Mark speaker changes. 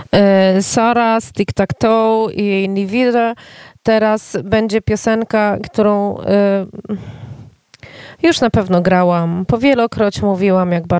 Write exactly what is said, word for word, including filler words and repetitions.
Speaker 1: e, Sara z Tic Tac Toe i jej Nivira. Teraz będzie piosenka, którą e, już na pewno grałam. Powielokroć mówiłam, jak bardzo